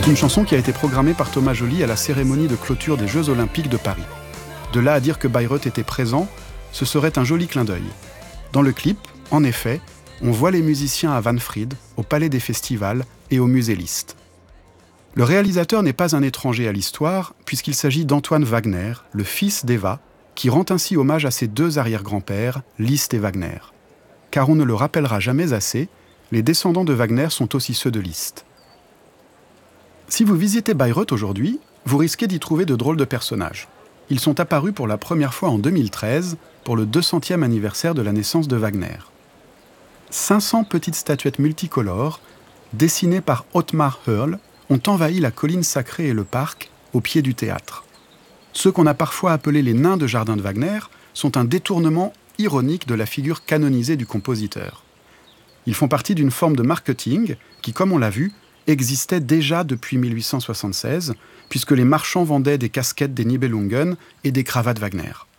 C'est une chanson qui a été programmée par Thomas Joly à la cérémonie de clôture des Jeux Olympiques de Paris. De là à dire que Bayreuth était présent, ce serait un joli clin d'œil. Dans le clip, en effet, on voit les musiciens à Wahnfried, au Palais des Festivals et au Musée Liszt. Le réalisateur n'est pas un étranger à l'histoire, puisqu'il s'agit d'Antoine Wagner, le fils d'Eva, qui rend ainsi hommage à ses deux arrière-grands-pères, Liszt et Wagner. Car on ne le rappellera jamais assez, les descendants de Wagner sont aussi ceux de Liszt. Si vous visitez Bayreuth aujourd'hui, vous risquez d'y trouver de drôles de personnages. Ils sont apparus pour la première fois en 2013, pour le 200e anniversaire de la naissance de Wagner. 500 petites statuettes multicolores, dessinées par Ottmar Hörl, ont envahi la colline sacrée et le parc, au pied du théâtre. Ceux qu'on a parfois appelés les nains de jardin de Wagner sont un détournement ironique de la figure canonisée du compositeur. Ils font partie d'une forme de marketing qui, comme on l'a vu, existait déjà depuis 1876, puisque les marchands vendaient des casquettes des Nibelungen et des cravates Wagner.